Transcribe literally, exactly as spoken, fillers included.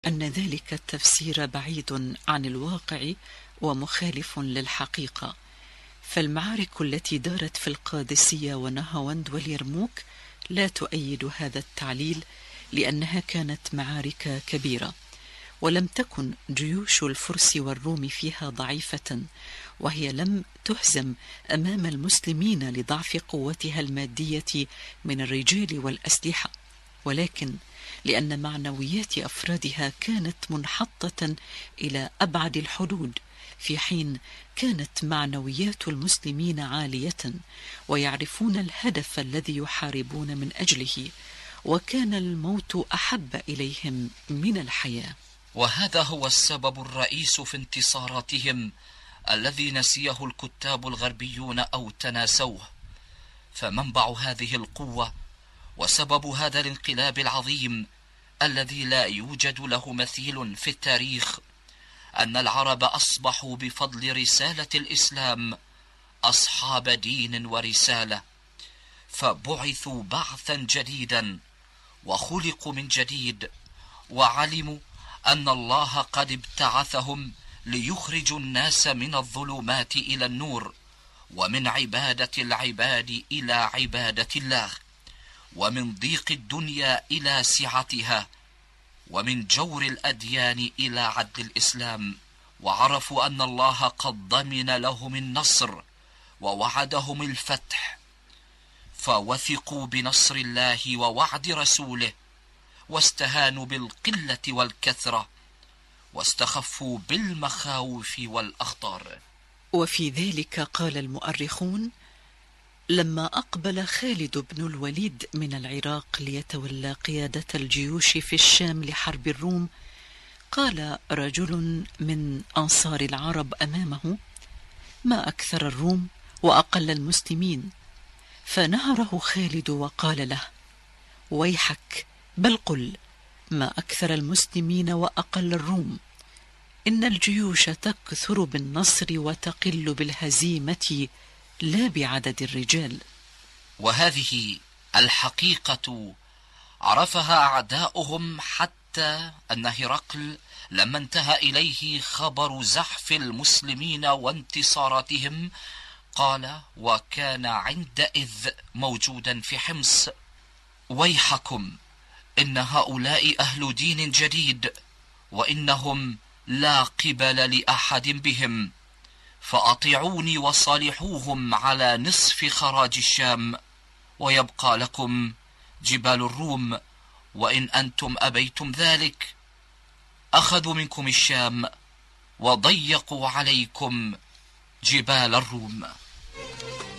أن ذلك التفسير بعيد عن الواقع ومخالف للحقيقة، فالمعارك التي دارت في القادسية ونهاوند واليرموك لا تؤيد هذا التعليل، لأنها كانت معارك كبيرة، ولم تكن جيوش الفرس والروم فيها ضعيفة، وهي لم تهزم أمام المسلمين لضعف قوتها المادية من الرجال والأسلحة، ولكن لأن معنويات أفرادها كانت منحطة إلى أبعد الحدود، في حين كانت معنويات المسلمين عالية ويعرفون الهدف الذي يحاربون من أجله، وكان الموت أحب إليهم من الحياة. وهذا هو السبب الرئيس في انتصاراتهم الذي نسيه الكتاب الغربيون أو تناسوه. فمنبع هذه القوة وسبب هذا الانقلاب العظيم الذي لا يوجد له مثيل في التاريخ أن العرب أصبحوا بفضل رسالة الإسلام أصحاب دين ورسالة، فبعثوا بعثا جديدا وخلقوا من جديد، وعلموا أن الله قد ابتعثهم ليخرجوا الناس من الظلمات إلى النور، ومن عبادة العباد إلى عبادة الله، ومن ضيق الدنيا إلى سعتها، ومن جور الأديان إلى عدل الإسلام. وعرفوا أن الله قد ضمن لهم النصر ووعدهم الفتح، فوثقوا بنصر الله ووعد رسوله، واستهانوا بالقلة والكثرة، واستخفوا بالمخاوف والأخطار. وفي ذلك قال المؤرخون: لما أقبل خالد بن الوليد من العراق ليتولى قيادة الجيوش في الشام لحرب الروم، قال رجل من أنصار العرب أمامه: ما أكثر الروم وأقل المسلمين؟ فنهره خالد وقال له: ويحك، بل قل ما أكثر المسلمين وأقل الروم، إن الجيوش تكثر بالنصر وتقل بالهزيمة لا بعدد الرجال. وهذه الحقيقة عرفها أعداؤهم، حتى أن هرقل لما انتهى إليه خبر زحف المسلمين وانتصاراتهم قال، وكان عندئذ موجودا في حمص: ويحكم، إن هؤلاء أهل دين جديد، وإنهم لا قبل لأحد بهم، فأطيعوني وصالحوهم على نصف خراج الشام، ويبقى لكم جبال الروم، وإن أنتم أبيتم ذلك أخذوا منكم الشام وضيقوا عليكم جبال الروم.